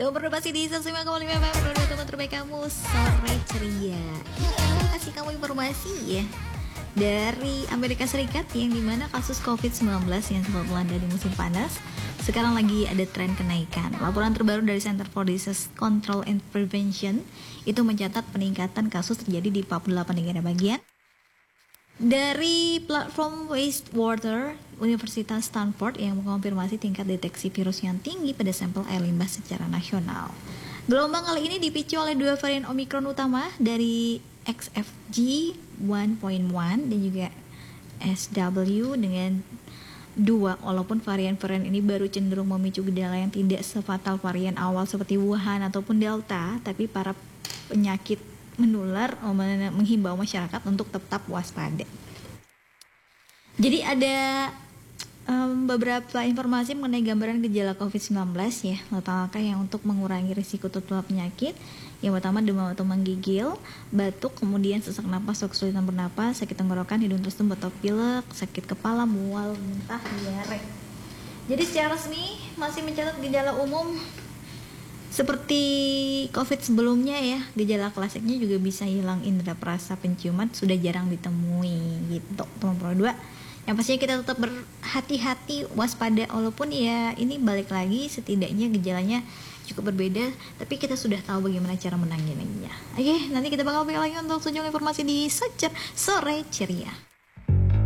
Beroperasi di 105,5 FM, produk teman terbaik kamu, sore ceria. Aku kasih kamu informasi ya dari Amerika Serikat, yang dimana kasus COVID-19 yang sempat melanda di musim panas sekarang lagi ada tren kenaikan. Laporan terbaru dari Center for Disease Control and Prevention itu mencatat peningkatan kasus terjadi di 48 negara bagian. Dari platform Wastewater Universitas Stanford yang mengkonfirmasi tingkat deteksi virus yang tinggi pada sampel air limbah secara nasional. Gelombang kali ini dipicu oleh dua varian Omicron utama dari XFG 1.1 dan juga SW dengan 2. Walaupun varian-varian ini baru cenderung memicu gejala yang tidak sefatal varian awal seperti Wuhan ataupun Delta, tapi para penyakit menular menghimbau masyarakat untuk tetap waspada. Jadi ada beberapa informasi mengenai gambaran gejala COVID-19 ya, langkah-langkah yang untuk mengurangi risiko tertular penyakit. Yang pertama, demam atau menggigil, batuk, kemudian sesak napas atau kesulitan bernapas, sakit tenggorokan, hidung tersumbat atau pilek, sakit kepala, mual, muntah, diare. Jadi secara resmi masih mencatat gejala umum seperti COVID sebelumnya ya. Gejala klasiknya juga bisa hilang indera perasa penciuman, sudah jarang ditemui gitu, teman-teman. 2. Yang pastinya kita tetap berhati-hati, waspada, walaupun ya ini balik lagi setidaknya gejalanya cukup berbeda, tapi kita sudah tahu bagaimana cara menanggapinya. Oke, nanti kita bakal balik lagi untuk sejumlah informasi di Sore Ceria.